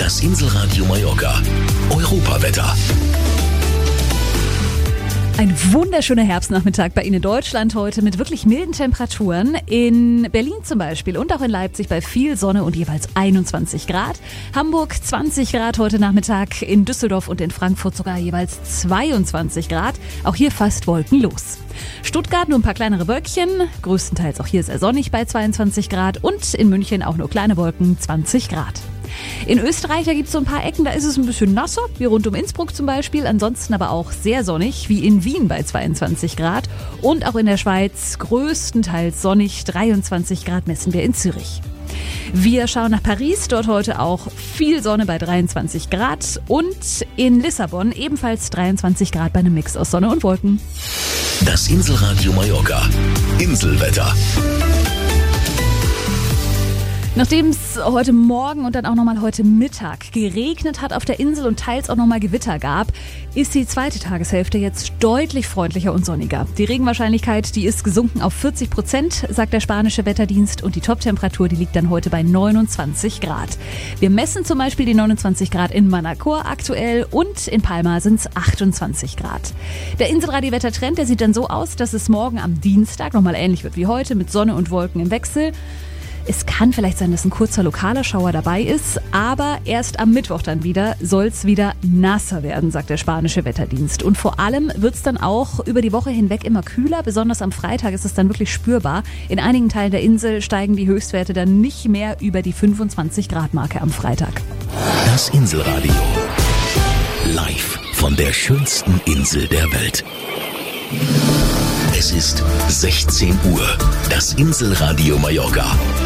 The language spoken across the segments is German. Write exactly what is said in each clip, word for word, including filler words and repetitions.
Das Inselradio Mallorca. Europawetter. Ein wunderschöner Herbstnachmittag bei Ihnen in Deutschland heute mit wirklich milden Temperaturen. In Berlin zum Beispiel und auch in Leipzig bei viel Sonne und jeweils einundzwanzig Grad. Hamburg zwanzig Grad heute Nachmittag, in Düsseldorf und in Frankfurt sogar jeweils zweiundzwanzig Grad. Auch hier fast wolkenlos. Stuttgart nur ein paar kleinere Wölkchen, größtenteils auch hier sehr sonnig bei zweiundzwanzig Grad und in München auch nur kleine Wolken, zwanzig Grad. In Österreich, da gibt es so ein paar Ecken, da ist es ein bisschen nasser, wie rund um Innsbruck zum Beispiel, ansonsten aber auch sehr sonnig, wie in Wien bei zweiundzwanzig Grad und auch in der Schweiz größtenteils sonnig, dreiundzwanzig Grad messen wir in Zürich. Wir schauen nach Paris, dort heute auch viel Sonne bei dreiundzwanzig Grad und in Lissabon ebenfalls dreiundzwanzig Grad bei einem Mix aus Sonne und Wolken. Das Inselradio Mallorca. Inselwetter. Nachdem es heute Morgen und dann auch nochmal heute Mittag geregnet hat auf der Insel und teils auch nochmal Gewitter gab, ist die zweite Tageshälfte jetzt deutlich freundlicher und sonniger. Die Regenwahrscheinlichkeit, die ist gesunken auf vierzig Prozent, sagt der spanische Wetterdienst, und die Toptemperatur, die liegt dann heute bei neunundzwanzig Grad. Wir messen zum Beispiel die neunundzwanzig Grad in Manacor aktuell und in Palma sind es achtundzwanzig Grad. Der Inselradio-Wettertrend, der sieht dann so aus, dass es morgen am Dienstag nochmal ähnlich wird wie heute mit Sonne und Wolken im Wechsel. Es kann vielleicht sein, dass ein kurzer lokaler Schauer dabei ist, aber erst am Mittwoch dann wieder soll es wieder nasser werden, sagt der spanische Wetterdienst. Und vor allem wird es dann auch über die Woche hinweg immer kühler, besonders am Freitag ist es dann wirklich spürbar. In einigen Teilen der Insel steigen die Höchstwerte dann nicht mehr über die fünfundzwanzig Grad Marke am Freitag. Das Inselradio. Live von der schönsten Insel der Welt. Es ist sechzehn Uhr. Das Inselradio Mallorca.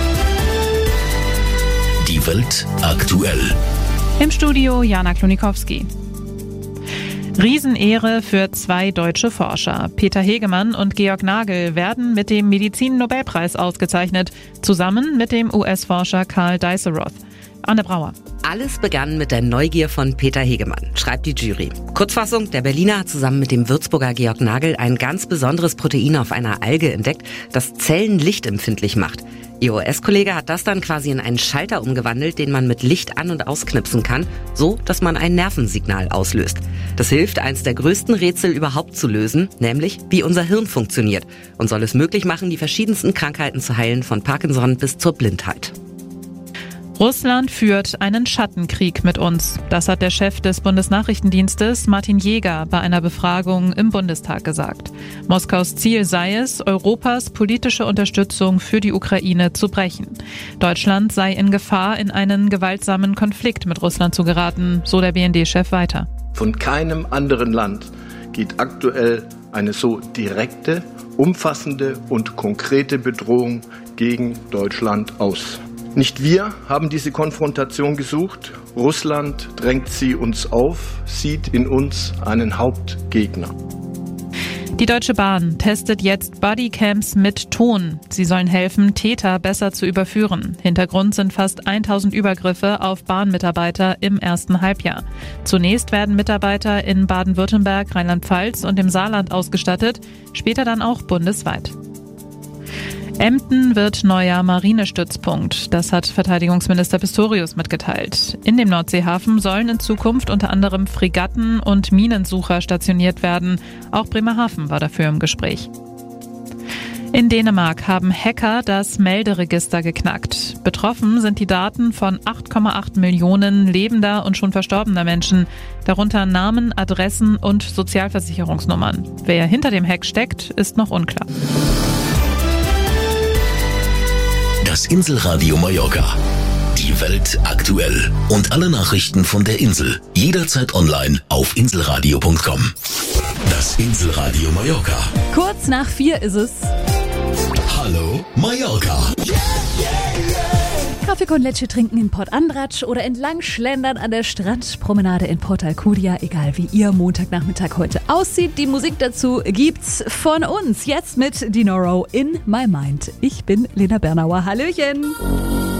Die Welt aktuell. Im Studio Jana Klonikowski. Riesenehre für zwei deutsche Forscher. Peter Hegemann und Georg Nagel werden mit dem Medizin-Nobelpreis ausgezeichnet, zusammen mit dem U S-Forscher Karl Dijsselroth. Anne Brauer. Alles begann mit der Neugier von Peter Hegemann, schreibt die Jury. Kurzfassung, der Berliner hat zusammen mit dem Würzburger Georg Nagel ein ganz besonderes Protein auf einer Alge entdeckt, das Zellen lichtempfindlich macht. Ihr U S-Kollege hat das dann quasi in einen Schalter umgewandelt, den man mit Licht an- und ausknipsen kann, so dass man ein Nervensignal auslöst. Das hilft, eins der größten Rätsel überhaupt zu lösen, nämlich wie unser Hirn funktioniert, und soll es möglich machen, die verschiedensten Krankheiten zu heilen, von Parkinson bis zur Blindheit. Russland führt einen Schattenkrieg mit uns. Das hat der Chef des Bundesnachrichtendienstes Martin Jäger bei einer Befragung im Bundestag gesagt. Moskaus Ziel sei es, Europas politische Unterstützung für die Ukraine zu brechen. Deutschland sei in Gefahr, in einen gewaltsamen Konflikt mit Russland zu geraten, so der B N D-Chef weiter. Von keinem anderen Land geht aktuell eine so direkte, umfassende und konkrete Bedrohung gegen Deutschland aus. Nicht wir haben diese Konfrontation gesucht. Russland drängt sie uns auf, sieht in uns einen Hauptgegner. Die Deutsche Bahn testet jetzt Bodycams mit Ton. Sie sollen helfen, Täter besser zu überführen. Hintergrund sind fast tausend Übergriffe auf Bahnmitarbeiter im ersten Halbjahr. Zunächst werden Mitarbeiter in Baden-Württemberg, Rheinland-Pfalz und im Saarland ausgestattet, später dann auch bundesweit. Emden wird neuer Marinestützpunkt. Das hat Verteidigungsminister Pistorius mitgeteilt. In dem Nordseehafen sollen in Zukunft unter anderem Fregatten und Minensucher stationiert werden. Auch Bremerhaven war dafür im Gespräch. In Dänemark haben Hacker das Melderegister geknackt. Betroffen sind die Daten von acht Komma acht Millionen lebender und schon verstorbener Menschen, darunter Namen, Adressen und Sozialversicherungsnummern. Wer hinter dem Hack steckt, ist noch unklar. Das Inselradio Mallorca. Die Welt aktuell. Und alle Nachrichten von der Insel. Jederzeit online auf inselradio punkt com. Das Inselradio Mallorca. Kurz nach vier ist es. Hallo Mallorca. Kaffee con Leche trinken in Port Andratx oder entlang schlendern an der Strandpromenade in Port Alcudia, egal wie Ihr Montagnachmittag heute aussieht. Die Musik dazu gibt's von uns. Jetzt mit Dinoro in My Mind. Ich bin Lena Bernauer. Hallöchen.